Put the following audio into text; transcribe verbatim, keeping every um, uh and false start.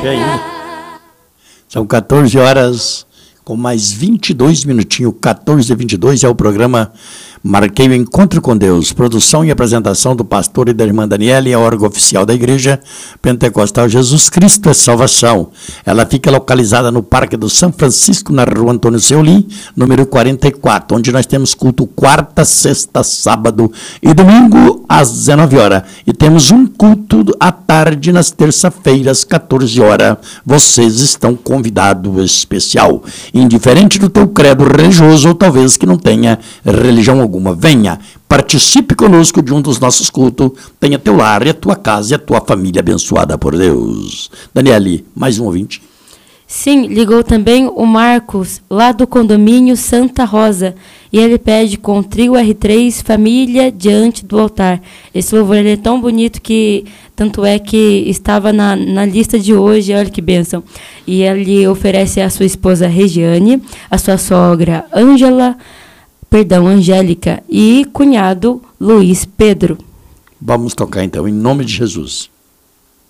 cheio. São quatorze horas com mais vinte e dois minutinhos, quatorze e vinte e dois é o programa Marquei o Encontro com Deus, produção e apresentação do pastor e da irmã Daniela, e a órgão oficial da Igreja Pentecostal Jesus Cristo é Salvação. Ela fica localizada no Parque do São Francisco, na rua Antônio Seuli, número quarenta e quatro, onde nós temos culto quarta, sexta, sábado e domingo às dezenove horas. E temos um culto à tarde nas terça-feiras, quatorze horas. Vocês estão convidados especial. Indiferente do teu credo religioso, ou talvez que não tenha religião alguma. Venha, participe conosco de um dos nossos cultos, tenha teu lar e a tua casa e a tua família abençoada por Deus. Daniele, mais um ouvinte. Sim, ligou também o Marcos, lá do condomínio Santa Rosa, e ele pede com trio R três, família diante do altar. Esse louvor ele é tão bonito que, tanto é que estava na, na lista de hoje, olha que bênção. E ele oferece à sua esposa Regiane, a sua sogra Ângela, Perdão, Angélica, e cunhado Luiz Pedro. Vamos tocar então, em nome de Jesus.